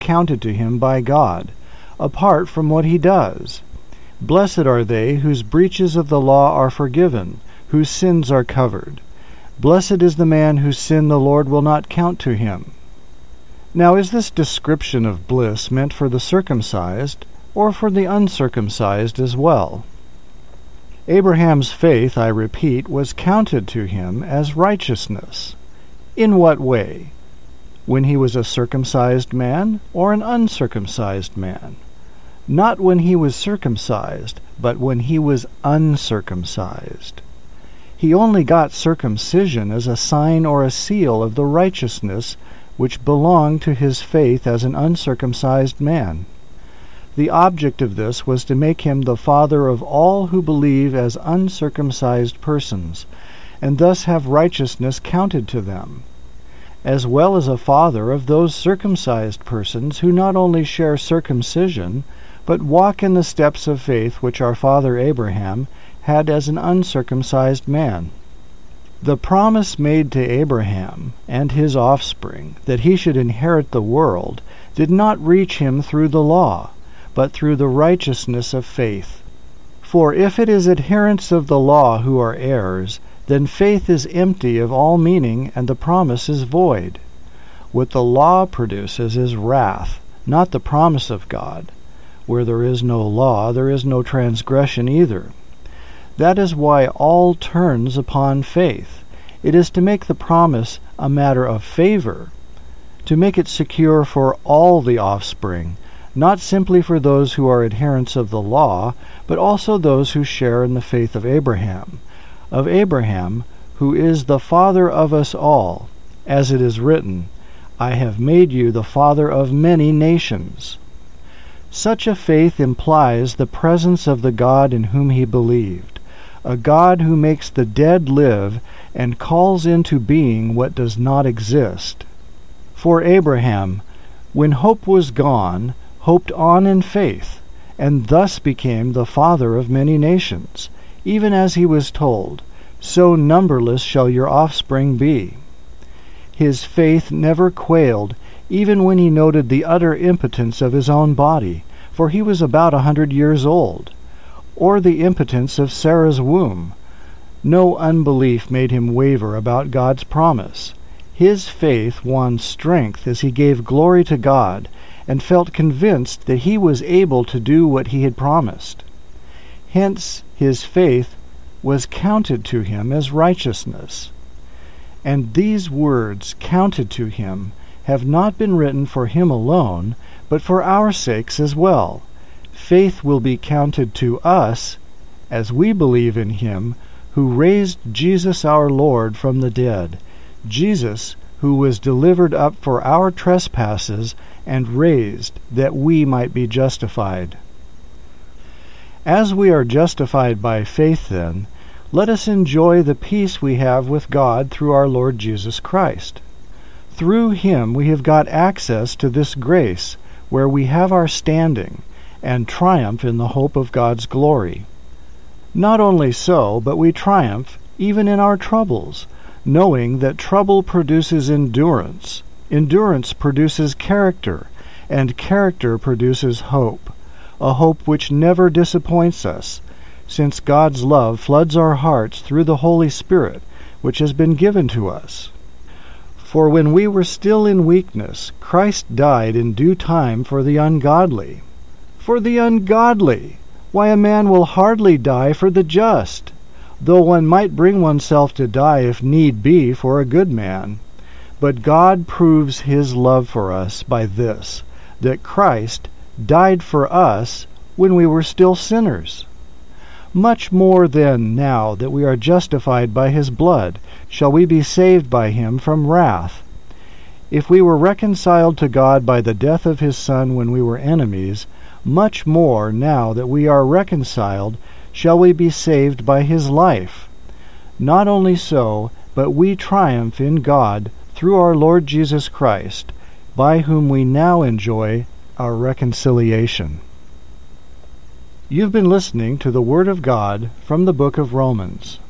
counted to him by God, apart from what he does. Blessed are they whose breaches of the law are forgiven, whose sins are covered. Blessed is the man whose sin the Lord will not count to him. Now is this description of bliss meant for the circumcised, or for the uncircumcised as well? Abraham's faith, I repeat, was counted to him as righteousness. In what way? When he was a circumcised man or an uncircumcised man? Not when he was circumcised, but when he was uncircumcised. He only got circumcision as a sign or a seal of the righteousness which belonged to his faith as an uncircumcised man. The object of this was to make him the father of all who believe as uncircumcised persons, and thus have righteousness counted to them, as well as a father of those circumcised persons who not only share circumcision, but walk in the steps of faith which our father Abraham had as an uncircumcised man. The promise made to Abraham and his offspring that he should inherit the world did not reach him through the law, but through the righteousness of faith. For if it is adherents of the law who are heirs, then faith is empty of all meaning and the promise is void. What the law produces is wrath, not the promise of God. Where there is no law, there is no transgression either. That is why all turns upon faith. It is to make the promise a matter of favor, to make it secure for all the offspring, not simply for those who are adherents of the law, but also those who share in the faith of Abraham, who is the father of us all, as it is written, I have made you the father of many nations. Such a faith implies the presence of the God in whom he believed, a God who makes the dead live and calls into being what does not exist. For Abraham, when hope was gone, hoped on in faith, and thus became the father of many nations, even as he was told, so numberless shall your offspring be. His faith never quailed, even when he noted the utter impotence of his own body, for he was about 100 years old, or the impotence of Sarah's womb. No unbelief made him waver about God's promise. His faith won strength as he gave glory to God and felt convinced that he was able to do what he had promised. Hence his faith was counted to him as righteousness. And these words, counted to him, have not been written for him alone, but for our sakes as well. Faith will be counted to us as we believe in him who raised Jesus our Lord from the dead, Jesus who was delivered up for our trespasses and raised that we might be justified. As we are justified by faith, then, let us enjoy the peace we have with God through our Lord Jesus Christ. Through him we have got access to this grace, where we have our standing, and triumph in the hope of God's glory. Not only so, but we triumph even in our troubles, knowing that trouble produces endurance, endurance produces character, and character produces hope, a hope which never disappoints us, since God's love floods our hearts through the Holy Spirit, which has been given to us. For when we were still in weakness, Christ died in due time for the ungodly. For the ungodly! Why, a man will hardly die for the just, though one might bring oneself to die if need be for a good man. But God proves his love for us by this, that Christ died for us when we were still sinners. Much more then, now that we are justified by his blood, shall we be saved by him from wrath. If we were reconciled to God by the death of his Son when we were enemies, much more, now that we are reconciled, shall we be saved by his life. Not only so, but we triumph in God through our Lord Jesus Christ, by whom we now enjoy our reconciliation. You've been listening to the Word of God from the book of Romans.